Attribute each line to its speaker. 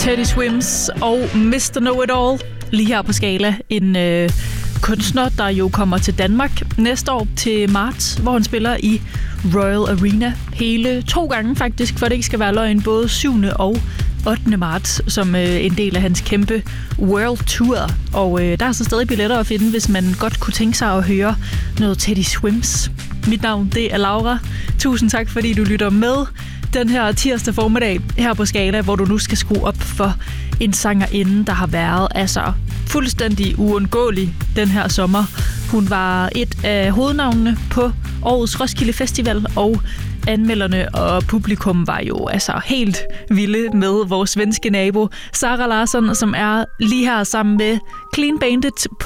Speaker 1: Teddy Swims og Mr. Know-It-All lige her på Skala. En kunstner, der jo kommer til Danmark næste år til marts, hvor han spiller i Royal Arena hele 2 gange faktisk, for det ikke skal være løgn, både 7. og 8. marts som en del af hans kæmpe World Tour. Og der er så stadig billetter at finde, hvis man godt kunne tænke sig at høre noget Teddy Swims. Mit navn, det er Laura. Tusind tak, fordi du lytter med den her tirsdag formiddag her på Skala, hvor du nu skal skrue op for en sangerinde, der har været fuldstændig uundgåelig den her sommer. Hun var et af hovednavnene på årets Roskilde Festival, og anmelderne og publikum var jo helt vilde med vores svenske nabo, Sara Larsson, som er lige her sammen med Clean Bandit